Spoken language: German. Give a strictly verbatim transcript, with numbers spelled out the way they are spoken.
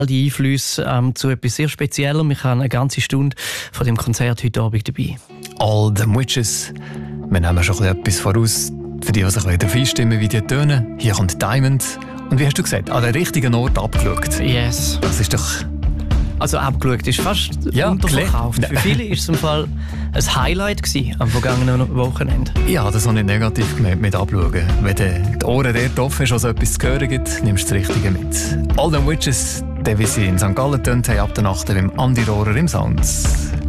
die Einflüsse ähm, zu etwas sehr Speziellem. Wir haben eine ganze Stunde von dem Konzert heute Abend dabei. All Them Witches. Wir nehmen schon etwas voraus, für die, die sich darauf einstimmen, wie die tönen. Hier kommt Diamond. Und wie hast du gesagt, an den richtigen Ort abgeschaut. Yes. Das ist doch... Also abgeschaut ist fast ja, unterverkauft. Für viele war es im Fall ein Highlight gewesen, am vergangenen Wochenende. Ja, das habe ich negativ gemeint mit abschauen. Wenn du die Ohren dort offen hast, was etwas zu hören gibt, nimmst du das Richtige mit. All Them Witches, der wie sie in Sankt Gallen tönt haben, ab der Nacht beim Andi Rohrer im Sounds.